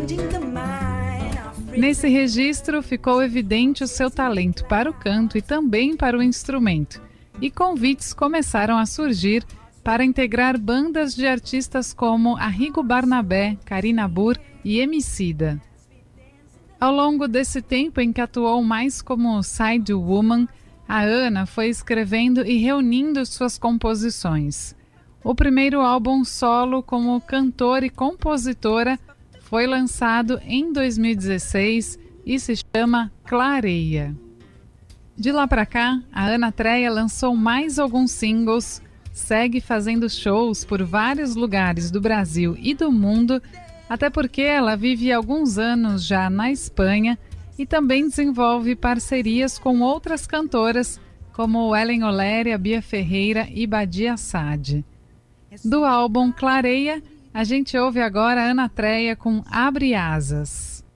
Nesse registro ficou evidente o seu talento para o canto e também para o instrumento, e convites começaram a surgir para integrar bandas de artistas como Arrigo Barnabé, Karina Burr e Emicida. Ao longo desse tempo em que atuou mais como side woman, a Ana foi escrevendo e reunindo suas composições. O primeiro álbum solo como cantora e compositora foi lançado em 2016 e se chama Clareia. De lá para cá, a Ana Treia lançou mais alguns singles, segue fazendo shows por vários lugares do Brasil e do mundo, até porque ela vive há alguns anos já na Espanha e também desenvolve parcerias com outras cantoras, como Ellen Oléria, Bia Ferreira e Badia Saad. Do álbum Clareia, a gente ouve agora a Ana Treia com Abre Asas.